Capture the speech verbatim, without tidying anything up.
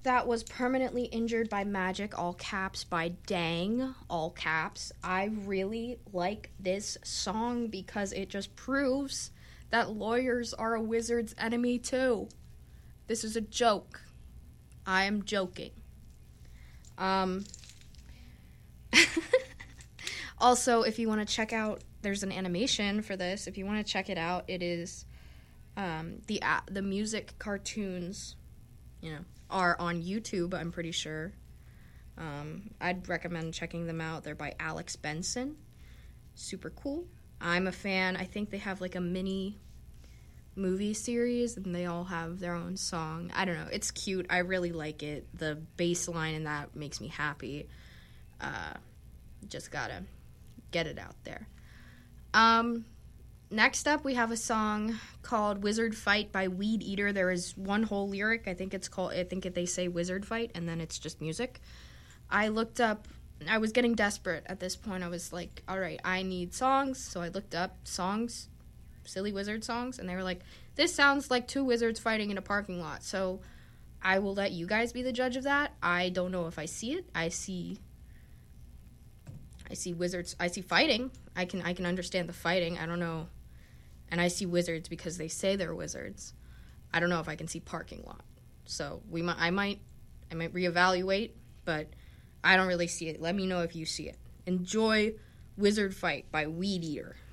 that was permanently injured by magic, all caps, by Dang, all caps. I really like this song because it just proves that lawyers are a wizard's enemy too. This is a joke. I am joking. Um, also, if you want to check out, there's an animation for this. If you want to check it out, it is um, the uh, the music cartoons, you know, are on YouTube, I'm pretty sure. Um, I'd recommend checking them out. They're by Alex Benson. Super cool. I'm a fan. I think they have like a mini movie series, and they all have their own song. I don't know. It's cute. I really like it. The bass line in that makes me happy. Uh, just gotta get it out there. Um, next up, we have a song called Wizard Fight by Weed Eater. There is one whole lyric. I think it's called, I think they say Wizard Fight, and then it's just music. I looked up, I was getting desperate at this point. I was like, all right, I need songs. So I looked up songs, silly wizard songs, and they were like, this sounds like two wizards fighting in a parking lot. So I will let you guys be the judge of that. I don't know if I see it. I see I see wizards. I see fighting. I can I can understand the fighting. I don't know. And I see wizards because they say they're wizards. I don't know if I can see parking lot. So we might I might I might reevaluate, but I don't really see it. Let me know if you see it. Enjoy Wizard Fight by Weed Eater.